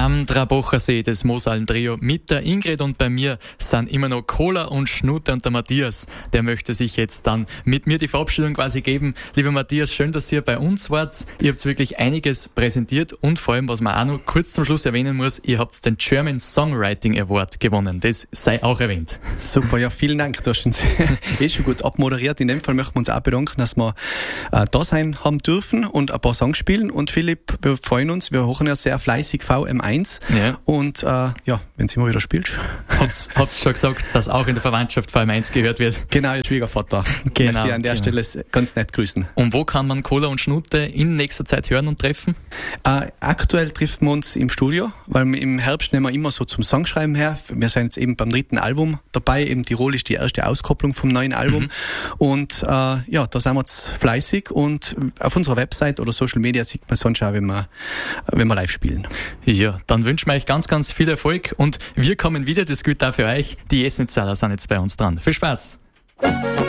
am Drabochersee, das Mosalm-Trio mit der Ingrid, und bei mir sind immer noch Cola und Schnute, und der Matthias, der möchte sich jetzt dann mit mir die Verabschiedung quasi geben. Lieber Matthias, schön, dass ihr bei uns wart. Ihr habt wirklich einiges präsentiert, und vor allem, was man auch noch kurz zum Schluss erwähnen muss, ihr habt den German Songwriting Award gewonnen. Das sei auch erwähnt. Super, ja, vielen Dank. Du hast uns schon gut abmoderiert. In dem Fall möchten wir uns auch bedanken, dass wir da sein haben dürfen und ein paar Songs spielen. Und Philipp, wir freuen uns. Wir hören ja sehr fleißig VM1. Ja. Und wenn sie mal wieder spielst. Habt schon gesagt, dass auch in der Verwandtschaft VM1 gehört wird? Genau, ihr Schwiegervater. Genau. Möchte ich an der Stelle ganz nett grüßen. Und wo kann man Cola und Schnute in nächster Zeit hören und treffen? Aktuell treffen wir uns im Studio, weil wir im Herbst nehmen wir immer so zum Songschreiben her. Wir sind jetzt eben beim 3. Album dabei. Eben Tirol ist die erste Auskopplung vom neuen Album. Und da sind wir jetzt fleißig, und auf unserer Website oder Social Media sieht man sonst auch, wenn wir live spielen. Ja, dann wünschen wir euch ganz, ganz viel Erfolg, und wir kommen wieder, das gilt auch für euch. Die Essenzaler sind jetzt bei uns dran. Viel Spaß!